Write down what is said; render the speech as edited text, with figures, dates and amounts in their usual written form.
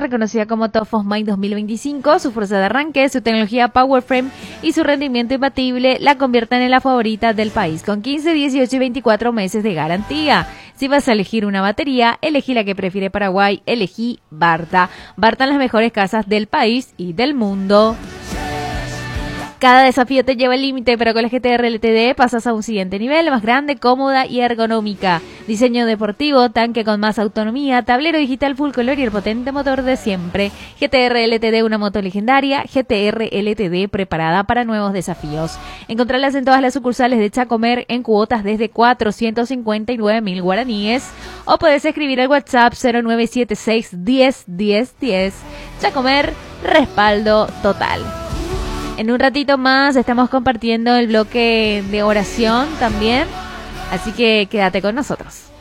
reconocida como Top of Mind 2025, su fuerza de arranque, su tecnología PowerFrame y su rendimiento imbatible la convierten en la favorita del país, con 15, 18 y 24 meses de garantía. Si vas a elegir una batería, elegí la que prefiere Paraguay, elegí Barta. Barta en las mejores casas del país y del mundo. Cada desafío te lleva al límite, pero con la GTR LTD pasas a un siguiente nivel, más grande, cómoda y ergonómica. Diseño deportivo, tanque con más autonomía, tablero digital full color y el potente motor de siempre. GTR LTD, una moto legendaria. GTR LTD, preparada para nuevos desafíos. Encontrarlas en todas las sucursales de Chacomer en cuotas desde 459.000 guaraníes. O puedes escribir al WhatsApp 0976 10 10 10. Chacomer, respaldo total. En un ratito más estamos compartiendo el bloque de oración también, así que quédate con nosotros.